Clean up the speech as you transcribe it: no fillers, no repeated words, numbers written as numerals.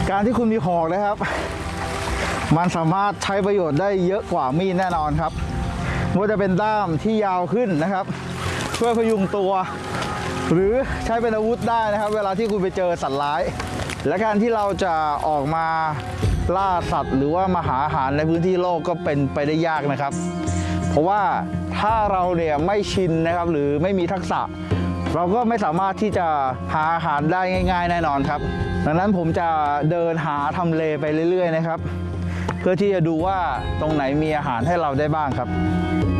การที่คุณมีหอกนะครับมันสามารถใช้ประโยชน์ได้เยอะกว่ามีดแน่นอนครับไม่ว่าจะเป็นด้ามที่ยาวขึ้นนะครับเพื่อพยุงตัวหรือใช้เป็นอาวุธได้นะครับเวลาที่คุณไปเจอสัตว์ร้ายและการที่เราจะออกมาล่าสัตว์หรือว่ามาหาอาหารในพื้นที่โลกก็เป็นไปได้ยากนะครับเพราะว่าถ้าเราเนี่ยไม่ชินนะครับหรือไม่มีทักษะเราก็ไม่สามารถที่จะหาอาหารได้ง่ายๆแน่นอนครับดังนั้นผมจะเดินหาทำเลไปเรื่อยๆนะครับเพื่อที่จะดูว่าตรงไหนมีอาหารให้เราได้บ้างครับ